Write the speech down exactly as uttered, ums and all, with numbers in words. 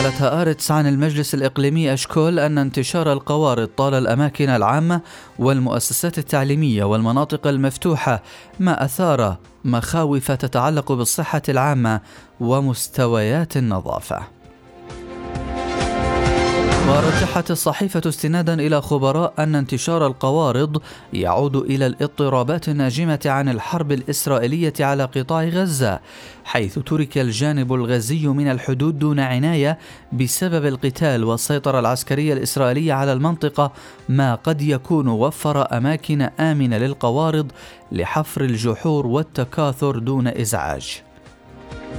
قالت هآرتس عن المجلس الإقليمي أشكول أن انتشار القوارض طال الأماكن العامة والمؤسسات التعليمية والمناطق المفتوحة ما أثار مخاوف تتعلق بالصحة العامة ومستويات النظافة. ورجحت الصحيفة استنادا إلى خبراء أن انتشار القوارض يعود إلى الاضطرابات الناجمة عن الحرب الإسرائيلية على قطاع غزة، حيث ترك الجانب الغزي من الحدود دون عناية بسبب القتال والسيطرة العسكرية الإسرائيلية على المنطقة، ما قد يكون وفر أماكن آمنة للقوارض لحفر الجحور والتكاثر دون إزعاج.